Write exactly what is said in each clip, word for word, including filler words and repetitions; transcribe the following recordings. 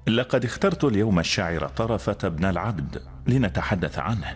لقد اخترت اليوم الشاعر طرفة بن العبد لنتحدث عنه.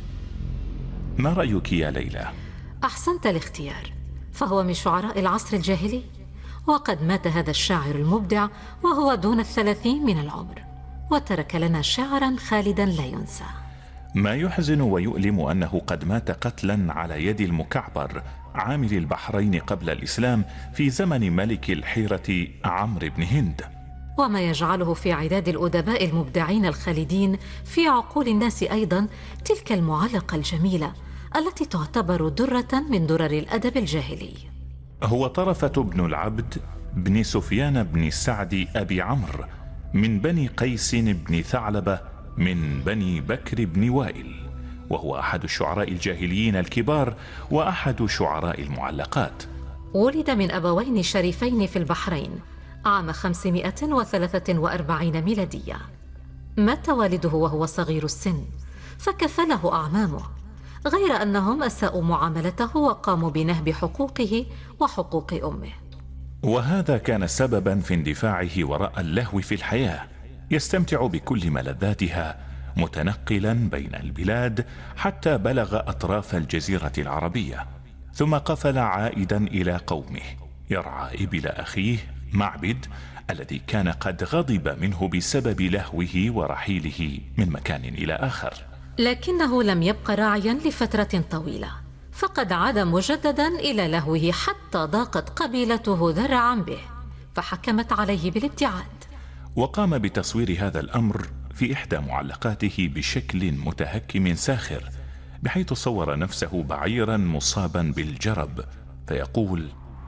ما رأيك يا ليلى؟ أحسنت الاختيار، فهو من شعراء العصر الجاهلي، وقد مات هذا الشاعر المبدع وهو دون الثلاثين من العمر، وترك لنا شعرا خالدا لا ينسى. ما يحزن ويؤلم أنه قد مات قتلا على يد المكعبر عامل البحرين قبل الإسلام في زمن ملك الحيرة عمرو بن هند، وما يجعله في عداد الأدباء المبدعين الخالدين في عقول الناس أيضا تلك المعلقة الجميلة التي تعتبر درة من درر الأدب الجاهلي. هو طرفة بن العبد بن سفيان بن سعد أبي عمرو من بني قيس بن ثعلبة من بني بكر بن وائل، وهو أحد الشعراء الجاهليين الكبار وأحد شعراء المعلقات. ولد من أبوين شريفين في البحرين عام خمسمائة وثلاثة وأربعين ميلادية. مات والده وهو صغير السن فكفله أعمامه، غير أنهم أساءوا معاملته وقاموا بنهب حقوقه وحقوق أمه، وهذا كان سببا في اندفاعه وراء اللهو في الحياة، يستمتع بكل ملذاتها متنقلا بين البلاد حتى بلغ أطراف الجزيرة العربية، ثم قفل عائدا إلى قومه يرعى إبل أخيه معبد الذي كان قد غضب منه بسبب لهوه ورحيله من مكان إلى آخر. لكنه لم يبق راعيا لفترة طويلة، فقد عاد مجددا إلى لهوه حتى ضاقت قبيلته ذرعا به، فحكمت عليه بالابتعاد. وقام بتصوير هذا الأمر في إحدى معلقاته بشكل متهكم ساخر، بحيث صور نفسه بعيرا مصابا بالجرب فيقول: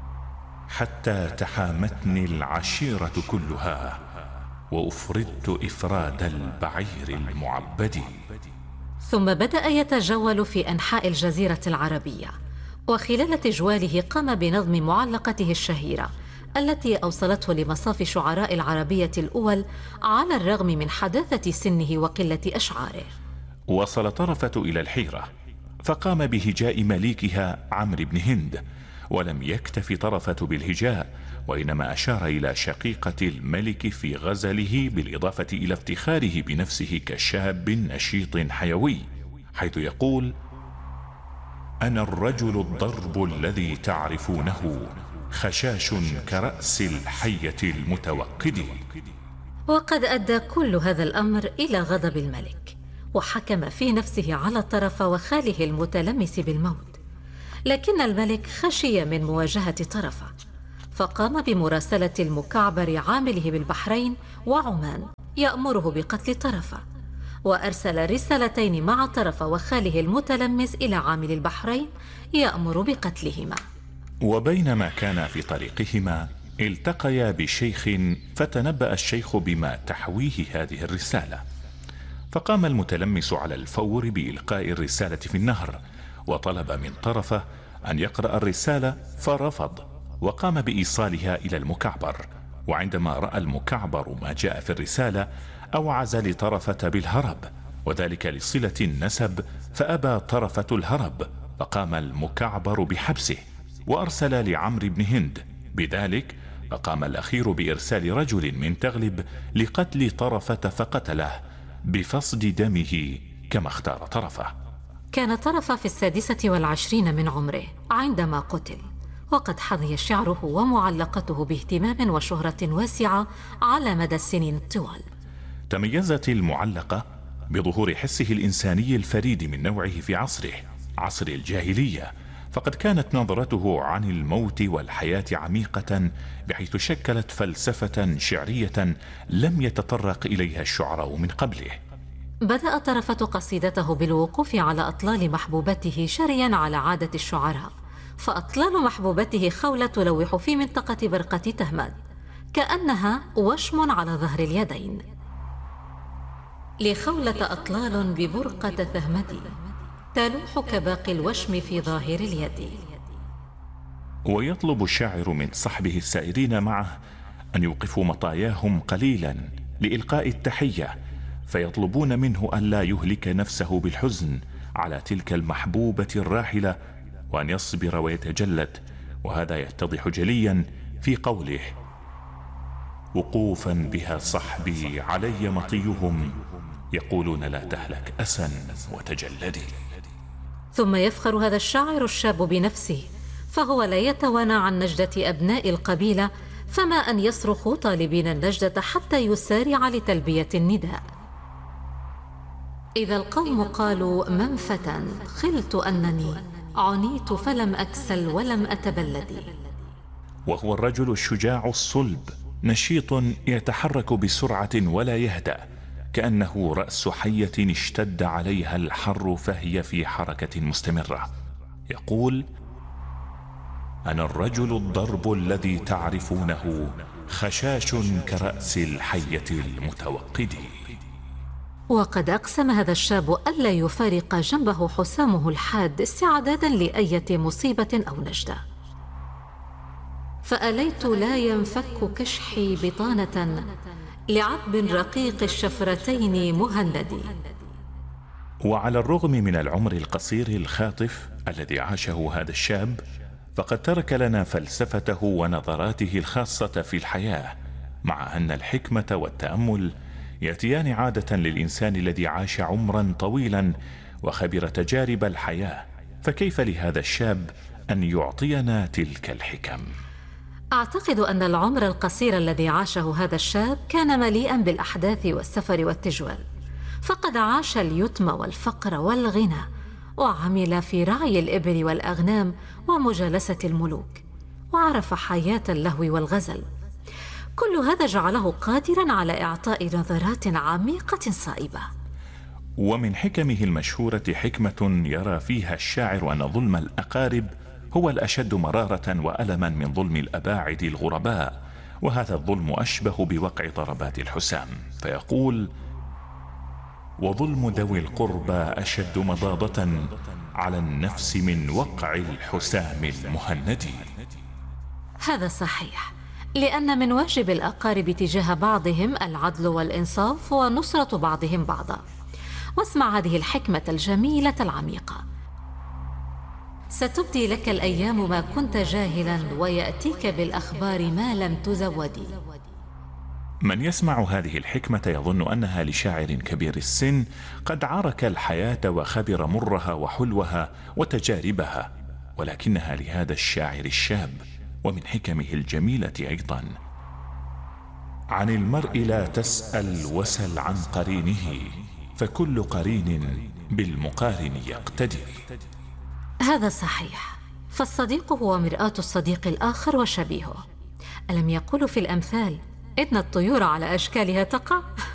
حتى تحامتني العشيرة كلها وأفردت إفراد البعير المعبد. ثم بدأ يتجول في أنحاء الجزيرة العربية، وخلال تجواله قام بنظم معلقته الشهيرة التي أوصلته لمصاف شعراء العربية الأول على الرغم من حداثة سنه وقلة أشعاره. وصل طرفة إلى الحيرة فقام بهجاء مليكها عمرو بن هند، ولم يكتف طرفة بالهجاء، وإنما أشار إلى شقيقة الملك في غزله بالإضافة إلى افتخاره بنفسه كشاب نشيط حيوي، حيث يقول: أنا الرجل الضرب الذي تعرفونه، خشاش كرأس الحية المتوقد. وقد أدى كل هذا الأمر إلى غضب الملك، وحكم في نفسه على طرفة وخاله المتلمس بالموت، لكن الملك خشي من مواجهة طرفة، فقام بمراسلة المكعبر عامله بالبحرين وعمان يأمره بقتل طرفة، وأرسل رسالتين مع طرفة وخاله المتلمس إلى عامل البحرين يأمر بقتلهما. وبينما كان في طريقهما التقيا بشيخ، فتنبأ الشيخ بما تحويه هذه الرسالة، فقام المتلمس على الفور بإلقاء الرسالة في النهر، وطلب من طرفة أن يقرأ الرسالة فرفض، وقام بإيصالها إلى المكعبر. وعندما رأى المكعبر ما جاء في الرسالة أوعز لطرفة بالهرب، وذلك لصلة النسب، فأبى طرفة الهرب، فقام المكعبر بحبسه، وأرسل لعمرو بن هند بذلك، فقام الأخير بإرسال رجل من تغلب لقتل طرفة فقتله بفصد دمه كما اختار طرفة. كان طرفة في السادسة والعشرين من عمره عندما قتل، وقد حظي شعره ومعلقته باهتمام وشهرة واسعة على مدى السنين الطوال. تميزت المعلقة بظهور حسه الإنساني الفريد من نوعه في عصره، عصر الجاهلية، فقد كانت نظرته عن الموت والحياة عميقة، بحيث شكلت فلسفة شعرية لم يتطرق إليها الشعراء من قبله. بدأ طرفة قصيدته بالوقوف على أطلال محبوبته شريا على عادة الشعراء، فأطلال محبوبته خولة تلوح في منطقة برقة تهمد كأنها وشم على ظهر اليدين. لخولة أطلال ببرقة تهمدي تلوح كباقي الوشم في ظاهر اليد. ويطلب الشاعر من صحبه السائرين معه أن يوقفوا مطاياهم قليلا لإلقاء التحية، فيطلبون منه أن لا يهلك نفسه بالحزن على تلك المحبوبة الراحلة، وأن يصبر ويتجلد، وهذا يتضح جليا في قوله: وقوفا بها صحبي علي مطيهم، يقولون لا تهلك أسا وتجلدي. ثم يفخر هذا الشاعر الشاب بنفسه، فهو لا يتوانى عن نجدة أبناء القبيلة، فما أن يصرخ طالبين النجدة حتى يسارع لتلبية النداء. إذا القوم قالوا من فتى خلت أنني عنيت فلم أكسل ولم أتبلد. وهو الرجل الشجاع الصلب، نشيط يتحرك بسرعة ولا يهدأ، كأنه رأس حية اشتد عليها الحر فهي في حركة مستمرة. يقول: أنا الرجل الضرب الذي تعرفونه، خشاش كرأس الحية المتوقد. وقد أقسم هذا الشاب ألا يفارق جنبه حسامه الحاد استعدادا لأية مصيبة أو نجدة. فأليت لا ينفك كشحي بطانة لعذب رقيق الشفرتين مهندي. وعلى الرغم من العمر القصير الخاطف الذي عاشه هذا الشاب، فقد ترك لنا فلسفته ونظراته الخاصة في الحياة، مع أن الحكمة والتأمل يأتيان عادة للإنسان الذي عاش عمرا طويلا وخبر تجارب الحياة، فكيف لهذا الشاب أن يعطينا تلك الحكم؟ أعتقد أن العمر القصير الذي عاشه هذا الشاب كان مليئا بالأحداث والسفر والتجوال، فقد عاش اليتم والفقر والغنى، وعمل في رعي الإبل والأغنام ومجالسة الملوك، وعرف حياة اللهو والغزل. كل هذا جعله قادرا على إعطاء نظرات عميقة صائبة. ومن حكمه المشهورة حكمة يرى فيها الشاعر أن ظلم الأقارب هو الأشد مرارة وألما من ظلم الأباعد الغرباء، وهذا الظلم أشبه بوقع ضربات الحسام، فيقول: وظلم ذوي القربى أشد مضاضة على النفس من وقع الحسام المهند. هذا صحيح، لأن من واجب الأقارب تجاه بعضهم العدل والإنصاف ونصرة بعضهم بعضا. واسمع هذه الحكمة الجميلة العميقة: ستبدي لك الأيام ما كنت جاهلا، ويأتيك بالأخبار ما لم تزودي. من يسمع هذه الحكمة يظن أنها لشاعر كبير السن قد عرك الحياة وخبر مرها وحلوها وتجاربها، ولكنها لهذا الشاعر الشاب، ومن حكمه الجميلة أيضا: عن المرء لا تسأل وسل عن قرينه، فكل قرين بالمقارن يقتدي. هذا صحيح، فالصديق هو مرآة الصديق الآخر وشبيهه. ألم يقولوا في الأمثال إن الطيور على أشكالها تقع؟